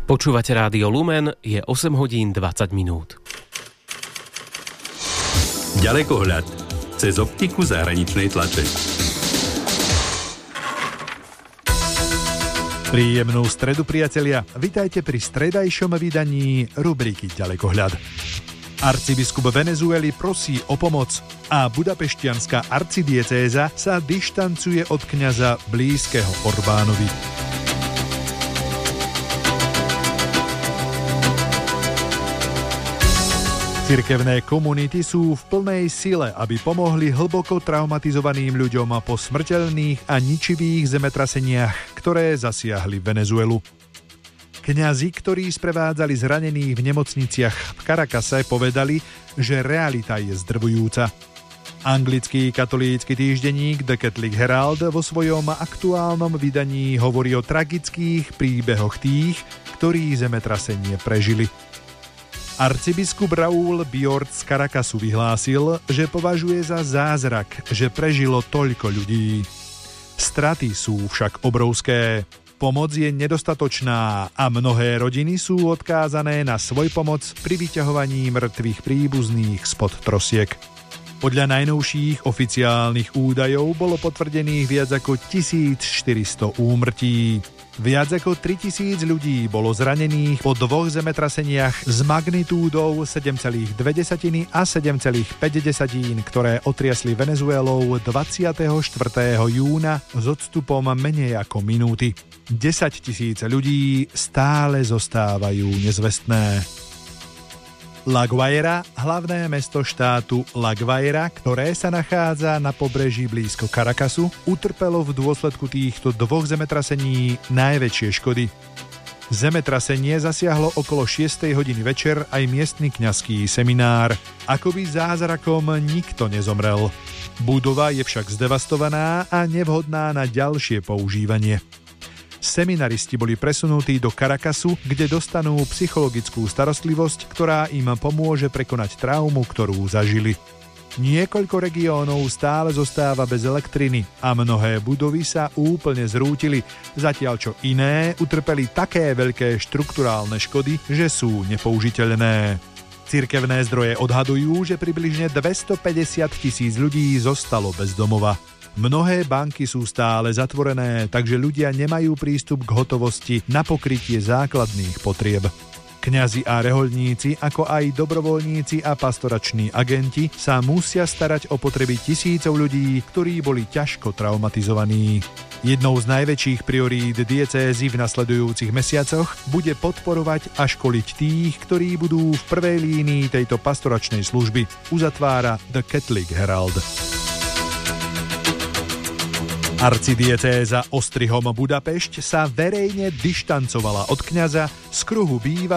Počúvate Rádio Lumen, je 8 hodín 20 minút. Ďalekohľad cez optiku zahraničnej tlače. Príjemnú stredu, priatelia. Vitajte pri stredajšom vydaní rubriky Ďalekohľad. Arcibiskup Venezuely prosí o pomoc a budapešťanská arcidiecéza sa dištancuje od kňaza blízkeho Orbánovi. Cirkevné komunity sú v plnej sile, aby pomohli hlboko traumatizovaným ľuďom po smrteľných a ničivých zemetraseniach, ktoré zasiahli Venezuelu. Kňazi, ktorí sprevádzali zranených v nemocniciach v Caracase, povedali, že realita je zdrvujúca. Anglický katolícky týždenník The Catholic Herald vo svojom aktuálnom vydaní hovorí o tragických príbehoch tých, ktorí zemetrasenie prežili. Arcibiskup Raúl Biort z Caracasu vyhlásil, že považuje za zázrak, že prežilo toľko ľudí. Straty sú však obrovské. Pomoc je nedostatočná a mnohé rodiny sú odkázané na svojpomoc pri vyťahovaní mŕtvych príbuzných spod trosiek. Podľa najnovších oficiálnych údajov bolo potvrdených viac ako 1400 úmrtí. Viac ako 3000 ľudí bolo zranených po dvoch zemetraseniach s magnitúdou 7,2 a 7,5, ktoré otriasli Venezuelou 24. júna s odstupom menej ako minúty. 10 000 ľudí stále zostávajú nezvestné. La Guaira, hlavné mesto štátu La Guaira, ktoré sa nachádza na pobreží blízko Caracasu, utrpelo v dôsledku týchto dvoch zemetrasení najväčšie škody. Zemetrasenie zasiahlo okolo 6. hodiny večer aj miestny kňazský seminár. Akoby zázrakom nikto nezomrel. Budova je však zdevastovaná a nevhodná na ďalšie používanie. Seminaristi boli presunutí do Caracasu, kde dostanú psychologickú starostlivosť, ktorá im pomôže prekonať traumu, ktorú zažili. Niekoľko regiónov stále zostáva bez elektriny a mnohé budovy sa úplne zrútili, zatiaľ čo iné utrpeli také veľké štrukturálne škody, že sú nepoužiteľné. Cirkevné zdroje odhadujú, že približne 250 000 ľudí zostalo bez domova. Mnohé banky sú stále zatvorené, takže ľudia nemajú prístup k hotovosti na pokrytie základných potrieb. Kňazi a rehoľníci, ako aj dobrovoľníci a pastorační agenti sa musia starať o potreby tisícov ľudí, ktorí boli ťažko traumatizovaní. Jednou z najväčších priorít diecézy v nasledujúcich mesiacoch bude podporovať a školiť tých, ktorí budú v prvej línii tejto pastoračnej služby, uzatvára The Catholic Herald. Arcidiecéza Ostrihom Budapešť sa verejne dištancovala od kňaza z kruhu bývalých